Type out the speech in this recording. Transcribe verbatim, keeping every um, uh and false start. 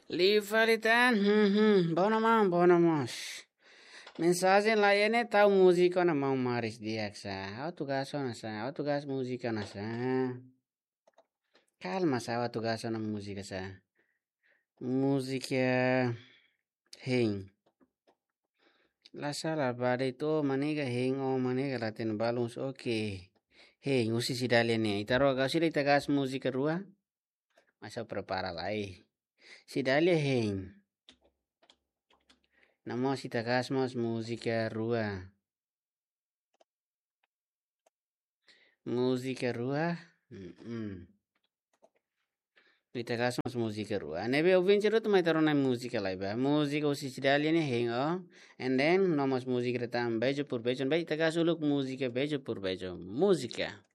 Livalitan, uhum, bom namam, bom namos. Mensagem lá é né tal música na mão maris diaksa. Auto gaso nasa, auto gas música nasa. Calma sa auto gaso na música sa. Música hein. La sala bade to maniga hein o maniga latin baluns oke. Hein, usi sidale ne. Itaro agak sila itagas música rua. Masa prepara lai. Sidale hein. Namo si tagasmos música rua. Música rua. Mm-mm. Si tagasmos música rua. Nebe ouvinte ruto mai tarona música lá ba. Música o siciliano hengo. And then nomos música tam beijo por beijo. Beijo tagasuluk música beijo por beijo. Música.